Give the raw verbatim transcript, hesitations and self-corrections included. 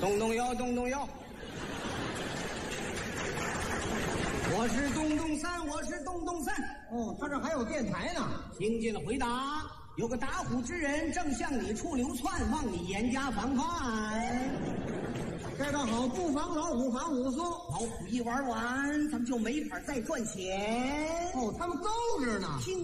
动动腰，动动腰。我是东东三，我是东东三。 哦，他这还有电台呢。 听见了，回答。有个打虎之人正向你处流窜，望你严加防范。 这个好，不防老虎，防虎松。 老虎一玩完，咱们就没法再赚钱。 哦，他们都知呢。 听。